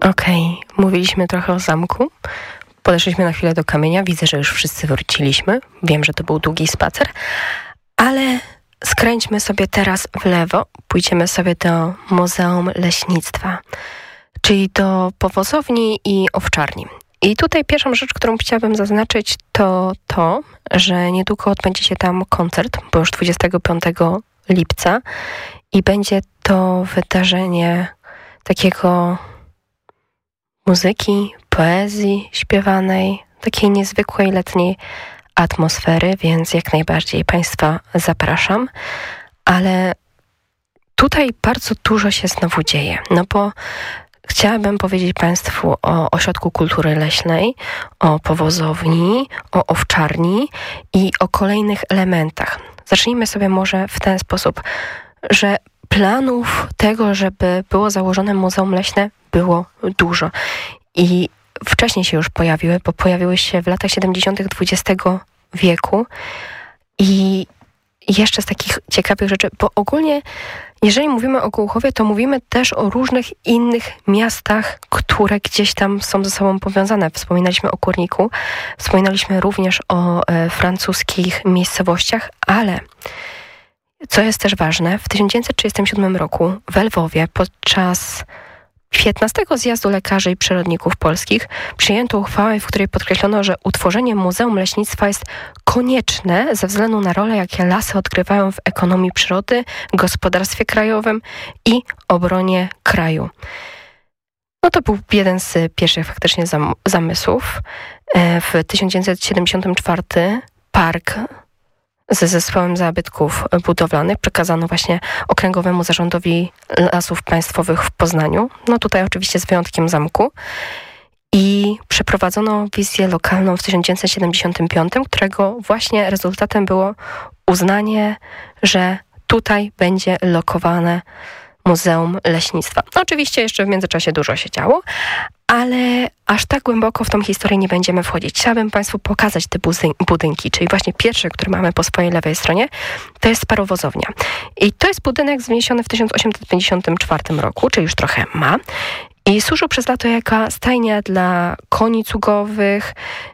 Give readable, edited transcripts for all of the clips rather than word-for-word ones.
Okej, mówiliśmy trochę o zamku. Podeszliśmy na chwilę do kamienia. Widzę, że już wszyscy wróciliśmy. Wiem, że to był długi spacer, ale skręćmy sobie teraz w lewo. Pójdziemy sobie do Muzeum Leśnictwa, czyli do powozowni i owczarni. I tutaj pierwszą rzecz, którą chciałabym zaznaczyć, to to, że niedługo odbędzie się tam koncert, bo już 25 lipca i będzie to wydarzenie takiego muzyki, poezji śpiewanej, takiej niezwykłej letniej atmosfery, więc jak najbardziej Państwa zapraszam. Ale tutaj bardzo dużo się znowu dzieje, no bo chciałabym powiedzieć Państwu o Ośrodku Kultury Leśnej, o powozowni, o owczarni i o kolejnych elementach. Zacznijmy sobie może w ten sposób, że planów tego, żeby było założone Muzeum Leśne, było dużo. I wcześniej się już pojawiły, bo pojawiły się w latach 70. XX wieku. I jeszcze z takich ciekawych rzeczy, bo ogólnie jeżeli mówimy o Gołuchowie, to mówimy też o różnych innych miastach, które gdzieś tam są ze sobą powiązane. Wspominaliśmy o Kurniku, wspominaliśmy również o francuskich miejscowościach, ale co jest też ważne, w 1937 roku w Lwowie podczas 15. Zjazdu Lekarzy i Przyrodników Polskich przyjęto uchwałę, w której podkreślono, że utworzenie Muzeum Leśnictwa jest konieczne ze względu na rolę, jakie lasy odgrywają w ekonomii przyrody, gospodarstwie krajowym i obronie kraju. No to był jeden z pierwszych faktycznie zamysłów. W 1974 park ze zespołem zabytków budowlanych przekazano właśnie Okręgowemu Zarządowi Lasów Państwowych w Poznaniu. No tutaj oczywiście z wyjątkiem zamku. I przeprowadzono wizję lokalną w 1975, którego właśnie rezultatem było uznanie, że tutaj będzie lokowane Muzeum Leśnictwa. No oczywiście jeszcze w międzyczasie dużo się działo, ale aż tak głęboko w tą historię nie będziemy wchodzić. Chciałabym Państwu pokazać te budynki, czyli właśnie pierwszy, który mamy po swojej lewej stronie, to jest parowozownia. I to jest budynek wzniesiony w 1854 roku, czyli już trochę ma. I służył przez lata jako stajnia dla koni cugowych.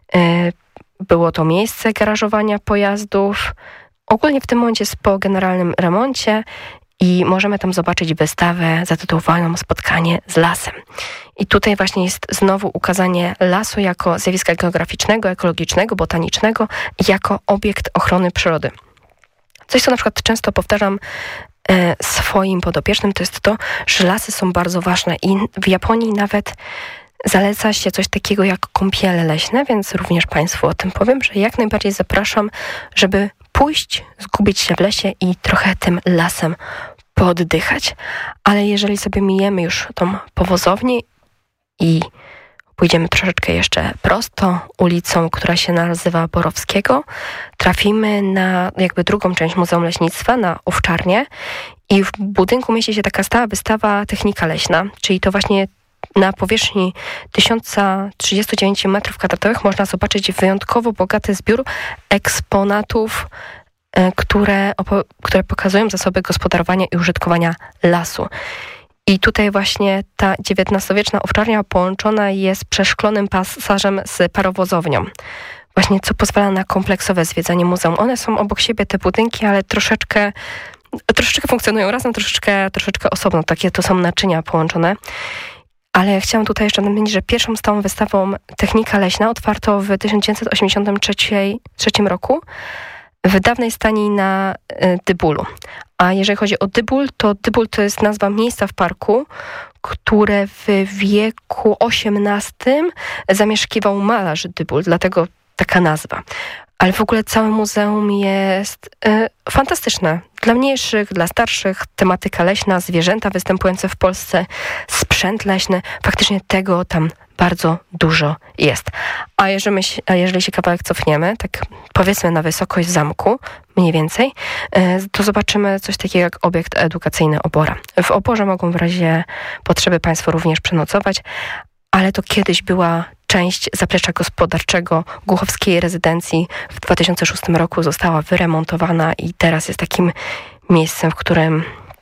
Było to miejsce garażowania pojazdów. Ogólnie w tym momencie jest po generalnym remoncie i możemy tam zobaczyć wystawę zatytułowaną Spotkanie z lasem. I tutaj właśnie jest znowu ukazanie lasu jako zjawiska geograficznego, ekologicznego, botanicznego, jako obiekt ochrony przyrody. Coś, co na przykład często powtarzam swoim podopiecznym, to jest to, że lasy są bardzo ważne i w Japonii nawet zaleca się coś takiego jak kąpiele leśne, więc również Państwu o tym powiem, że jak najbardziej zapraszam, żeby pójść, zgubić się w lesie i trochę tym lasem pooddychać. Ale jeżeli sobie mijemy już tą powozownię i pójdziemy troszeczkę jeszcze prosto ulicą, która się nazywa Borowskiego, trafimy na jakby drugą część Muzeum Leśnictwa, na owczarnię i w budynku mieści się taka stała wystawa Technika Leśna, czyli to właśnie na powierzchni 1039 m2 można zobaczyć wyjątkowo bogaty zbiór eksponatów, które pokazują zasoby gospodarowania i użytkowania lasu. I tutaj właśnie ta XIX-wieczna owczarnia połączona jest przeszklonym pasażem z parowozownią. Właśnie co pozwala na kompleksowe zwiedzanie muzeum. One są obok siebie, te budynki, ale troszeczkę funkcjonują razem, troszeczkę osobno. Takie to są naczynia połączone. Ale chciałam tutaj jeszcze nadmienić, że pierwszą stałą wystawą Technika Leśna otwarto w 1983 roku w dawnej stani na Dybulu. A jeżeli chodzi o Dybul to jest nazwa miejsca w parku, które w wieku XVIII zamieszkiwał malarz Dybul, dlatego taka nazwa. Ale w ogóle całe muzeum jest fantastyczne. Dla mniejszych, dla starszych, tematyka leśna, zwierzęta występujące w Polsce, sprzęt leśny, faktycznie tego tam bardzo dużo jest. A jeżeli się kawałek cofniemy, tak powiedzmy na wysokość zamku, mniej więcej, to zobaczymy coś takiego jak obiekt edukacyjny Obora. W Oborze mogą w razie potrzeby Państwo również przenocować, ale to kiedyś była część zaplecza gospodarczego Głuchowskiej rezydencji. W 2006 roku została wyremontowana i teraz jest takim miejscem, w którym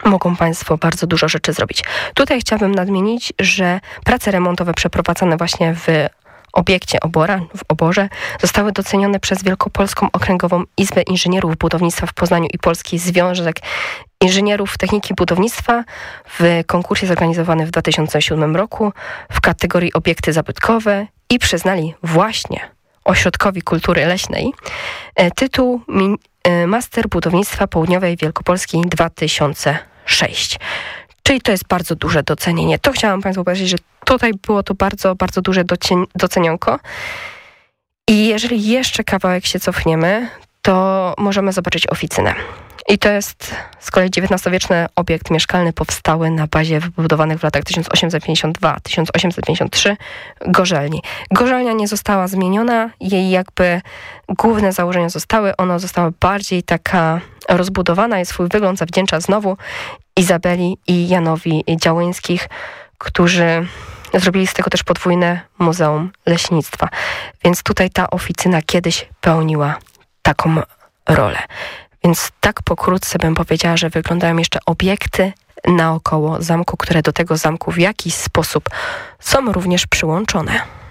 mogą Państwo bardzo dużo rzeczy zrobić. Tutaj chciałabym nadmienić, że prace remontowe przeprowadzane właśnie w obiekcie Obora, w Oborze, zostały docenione przez Wielkopolską Okręgową Izbę Inżynierów Budownictwa w Poznaniu i Polski Związek Inżynierów Techniki Budownictwa w konkursie zorganizowanym w 2007 roku w kategorii obiekty zabytkowe i przyznali właśnie Ośrodkowi Kultury Leśnej tytuł Master Budownictwa Południowej Wielkopolski 2006. Czyli to jest bardzo duże docenienie. To chciałam Państwu powiedzieć, że tutaj było to bardzo, bardzo duże docenionko. I jeżeli jeszcze kawałek się cofniemy, to możemy zobaczyć oficynę. I to jest z kolei XIX-wieczny obiekt mieszkalny powstały na bazie wybudowanych w latach 1852-1853 gorzelni. Gorzelnia nie została zmieniona, jej jakby główne założenia zostały. Ona została bardziej taka rozbudowana i swój wygląd zawdzięcza znowu Izabeli i Janowi Działyńskich, którzy zrobili z tego też podwójne Muzeum Leśnictwa. Więc tutaj ta oficyna kiedyś pełniła taką rolę. Więc tak pokrótce bym powiedziała, że wyglądają jeszcze obiekty naokoło zamku, które do tego zamku w jakiś sposób są również przyłączone.